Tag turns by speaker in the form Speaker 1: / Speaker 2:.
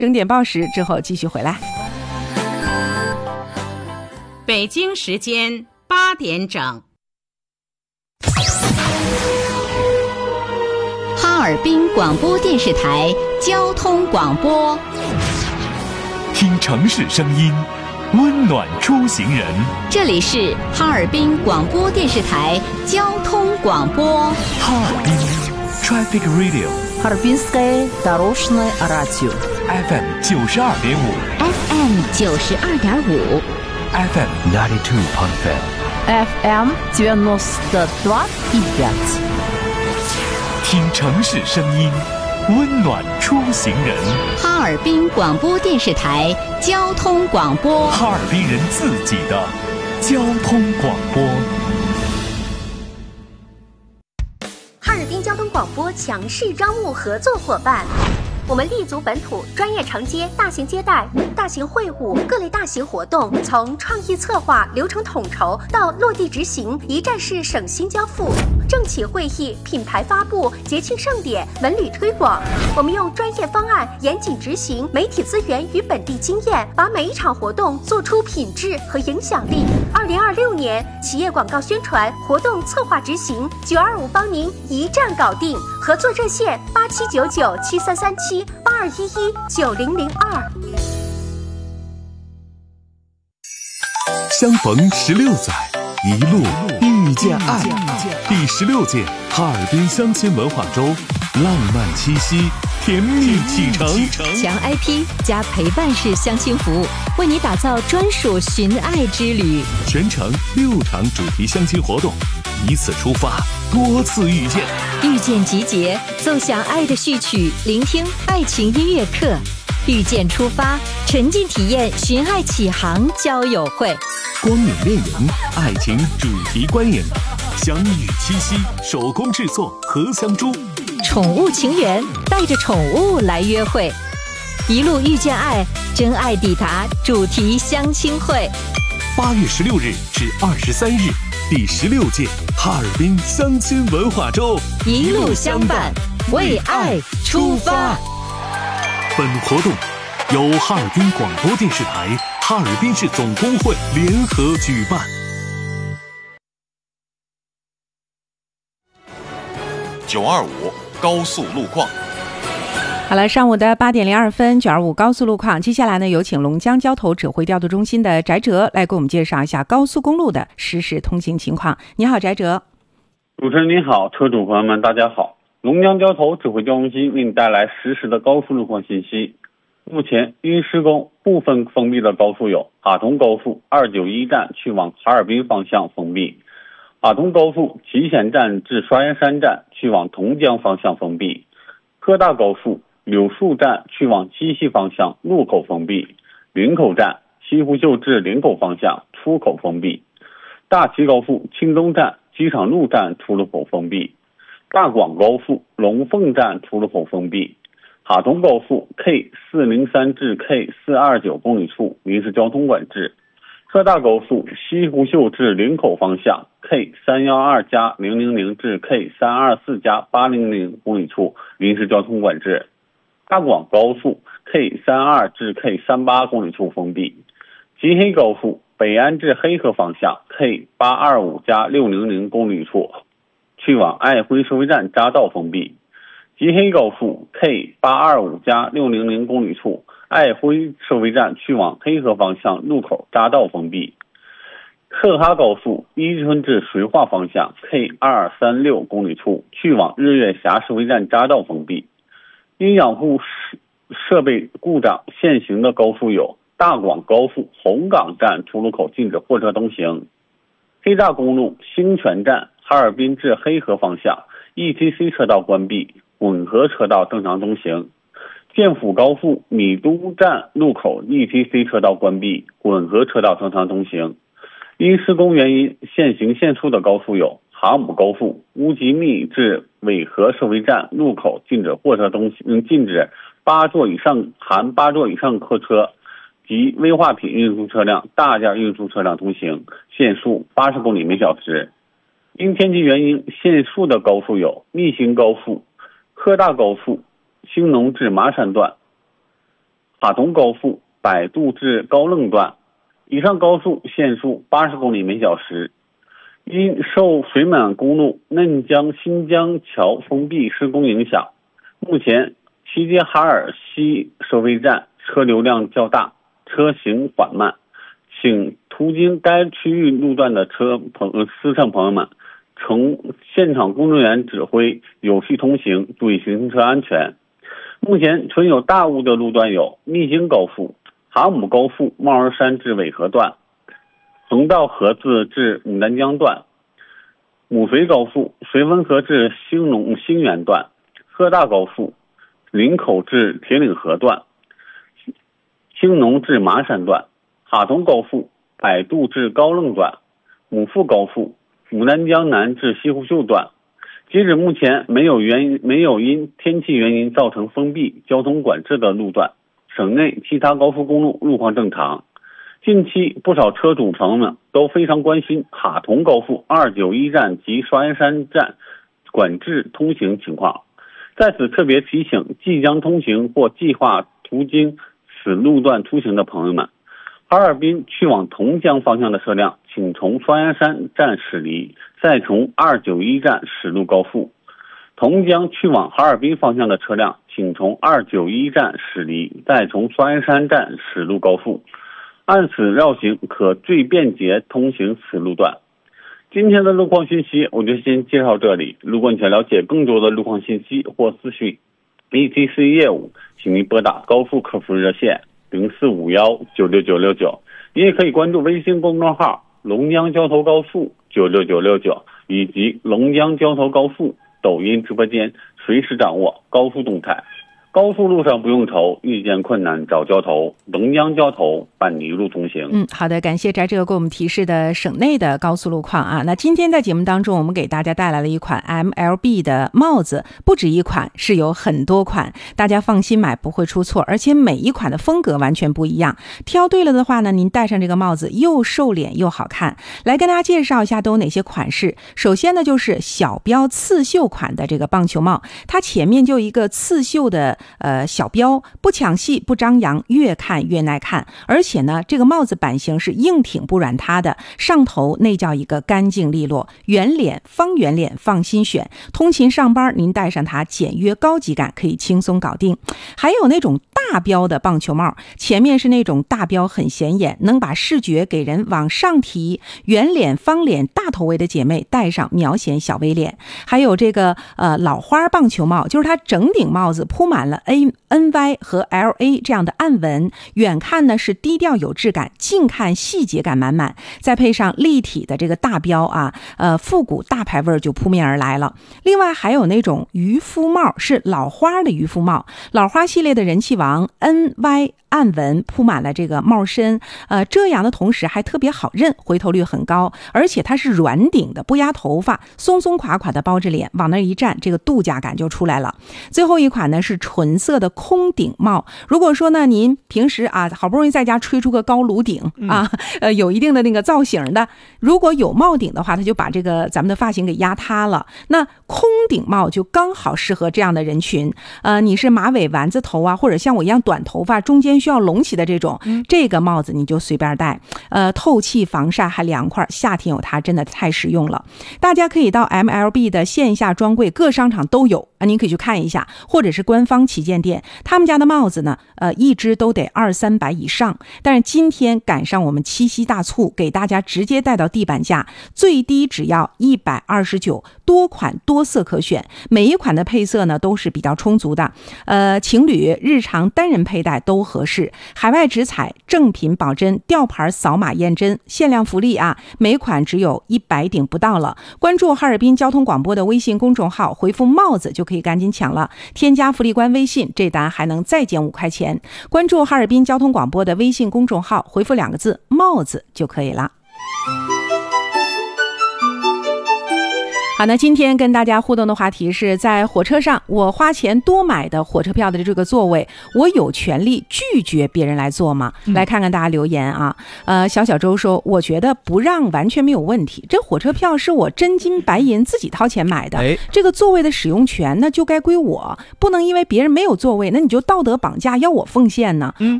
Speaker 1: 整点报时之后继续回来。
Speaker 2: 北京时间8点整。
Speaker 3: 哈尔滨广播电视台交通广播，
Speaker 4: 听城市声音，温暖出行人。
Speaker 3: 这里是哈尔滨广播电视台交通广播。
Speaker 4: 哈尔滨 Traffic Radio，
Speaker 5: Харбинское дорожное радио
Speaker 4: FM 92.5，
Speaker 3: FM 92.5，
Speaker 4: FM 92.5，
Speaker 5: FM 92.5。
Speaker 4: 听城市声音，温暖出行人。
Speaker 3: 哈尔滨广播电视台交通广播，
Speaker 4: 哈尔滨人自己的交通广播。
Speaker 6: 哈尔滨交通广播强势招募合作伙伴。我们立足本土，专业承接大型接待、大型会务、各类大型活动，从创意策划、流程统筹到落地执行，一站式省心交付。政企会议、品牌发布、节庆盛典、文旅推广，我们用专业方案严谨执行，媒体资源与本地经验，把每一场活动做出品质和影响力。2026年企业广告宣传、活动策划执行，925帮您一站搞定。合作热线8799733782119002。
Speaker 4: 相逢16载，一路遇见爱。第16届哈尔滨相亲文化周，浪漫七夕，甜蜜启程。
Speaker 3: 强 IP 加陪伴式相亲服务，为你打造专属寻爱之旅。
Speaker 4: 全程6场主题相亲活动，以此出发，多次遇见。
Speaker 3: 遇见集结，奏响爱的序曲，聆听爱情音乐课。遇见出发，沉浸体验寻爱启航交友会。
Speaker 4: 光影恋人，爱情主题观影。相遇七夕，手工制作荷香珠。
Speaker 3: 宠物情缘，带着宠物来约会。一路遇见爱，真爱抵达主题相亲会。
Speaker 4: 8月16日至23日，第16届哈尔滨相亲文化周，
Speaker 3: 一路相伴，为爱出发。
Speaker 4: 本活动由哈尔滨广播电视台、哈尔滨市总工会联合举办。
Speaker 7: 925高速路况。
Speaker 1: 好了，上午的8点02分，925高速路况。接下来呢，有请龙江交投指挥调度中心的翟哲来给我们介绍一下高速公路的实时通行情况。你好，翟哲。
Speaker 8: 主持人您好，车主朋友们大家好。龙江交投指挥调度中心为你带来实时的高速路况信息。目前因施工部分封闭的高速有哈通高速291站去往哈尔滨方向封闭，哈通高速集贤站至刷岩山站去往同江方向封闭，科大高速柳树站去往鸡西方向路口封闭，林口站西湖秀至林口方向出口封闭，大齐高速青东站机场路站出入口封闭，大广高速龙凤站出入口封闭，哈通高速 K403 至 K429 公里处临时交通管制，科大高速西湖秀至林口方向 K312+000 至 K324+800 公里处临时交通管制，大广高速 K32 至 K38 公里处封闭，吉黑高速北安至黑河方向 K825+600 公里处去往爱辉收费站匝道封闭，吉黑高速 K825+600 公里处爱辉收费站去往黑河方向路口匝道封闭，特哈高速伊春至绥化方向 K236 公里处去往日月峡收费站匝道封闭。因养护设备故障现行的高速有大广高速红岗站出入口禁止货车通行，黑大公路兴泉站哈尔滨至黑河方向 ETC 车道关闭，混合车道正常通行，建府高速米都站路口 ETC 车道关闭，混合车道正常通行。因施工原因限行限速的高速有航母高速乌吉密至尾河收费站路口禁止货车通行，禁止8座以上含8座以上客车及危化品运输车辆、大件运输车辆通行，限速80公里每小时。因天气原因限速的高速有密兴高速科大高速兴农至麻山段、 哈通高速百度至高楞段，以上高速限速80公里每小时。因受水满公路嫩江新疆桥封闭施工影响，目前齐齐哈尔西收费站车流量较大，车行缓慢，请途经该区域路段的司乘朋友们乘现场工作人员指挥有序通行，注意行车安全。目前存有大雾的路段有密兴高速、哈姆高速帽儿山至尾河段、横道河至牡丹江段、母绥高速绥芬河至兴源段、河大高速林口至铁岭河段、兴农至麻山段、哈通高速百度至高楞段、母富高速牡丹江南至西湖秀段。截止目前，没有因天气原因造成封闭交通管制的路段，省内其他高速公路路况正常。近期不少车主朋友们都非常关心哈通高速291站及双鸭山站管制通行情况，在此特别提醒即将通行或计划途经此路段出行的朋友们，哈尔滨去往同江方向的车辆请从双鸭山站驶离，再从291站驶入高速。同江去往哈尔滨方向的车辆请从291站驶离，再从双鸭山站驶入高速，按此绕行可最便捷通行此路段。今天的路况信息我就先介绍这里，如果你想了解更多的路况信息或咨询 ETC 业务，请您拨打高速客服热线0451969669，你也可以关注微信公众号龙江交通高速96969以及龙江交通高速抖音直播间，随时掌握高速动态。高速路上不用愁，遇见困难找交头，龙江交头伴你一路同行。
Speaker 1: 好的，感谢翟哲给我们提示的省内的高速路况啊。那今天在节目当中，我们给大家带来了一款 MLB 的帽子，不止一款，是有很多款，大家放心买不会出错，而且每一款的风格完全不一样。挑对了的话呢，您戴上这个帽子又瘦脸又好看。来跟大家介绍一下都有哪些款式。首先呢，就是小标刺绣款的这个棒球帽，它前面就一个刺绣的小标，不抢戏不张扬，越看越耐看。而且呢，这个帽子版型是硬挺不软塌的，上头那叫一个干净利落，圆脸方圆脸放心选。通勤上班您戴上它，简约高级感可以轻松搞定。还有那种大标的棒球帽，前面是那种大标很显眼，能把视觉给人往上提，圆脸方脸大头围的姐妹戴上秒显小 V 脸。还有这个老花棒球帽，就是它整顶帽子铺满了 NY 和 LA 这样的暗纹，远看呢是低调有质感，近看细节感满满，再配上立体的这个大标啊，复古大牌味就扑面而来了。另外还有那种渔夫帽，是老花的渔夫帽，老花系列的人气王 NY 暗纹铺满了这个帽身，遮阳的同时还特别好认，回头率很高，而且它是软顶的，不压头发，松松垮垮的包着脸，往那一站，这个度假感就出来了。最后一款呢是纯色的空顶帽，如果说呢您平时啊好不容易在家吹出个高颅顶啊，有一定的那个造型的，如果有帽顶的话，它就把这个咱们的发型给压塌了。那空顶帽就刚好适合这样的人群，你是马尾丸子头啊，或者像我一样短头发中间需要隆起的这种，这个帽子你就随便戴，透气防晒还凉快，夏天有它真的太实用了。大家可以到 MLB 的线下专柜，各商场都有您可以去看一下，或者是官方旗舰店，他们家的帽子呢一只都得200-300以上，但是今天赶上我们七夕大促，给大家直接带到地板价，最低只要129，多款多色可选，每一款的配色呢都是比较充足的，情侣日常单人佩戴都合适，海外直采，正品保真，吊牌扫码验真，限量福利啊，每款只有100顶不到了。关注哈尔滨交通广播的微信公众号，回复帽子就可以赶紧抢了，添加福利官微信，这单还能再减5块钱。关注哈尔滨交通广播的微信公众号，回复2个字帽子就可以了。 好，那今天跟大家互动的话题是在火车上，我花钱多买的火车票的这个座位，我有权利拒绝别人来坐吗？来看看大家留言啊。小周说，我觉得不让完全没有问题，这火车票是我真金白银自己掏钱买的，这个座位的使用权那就该归我，不能因为别人没有座位，那你就道德绑架要我奉献呢？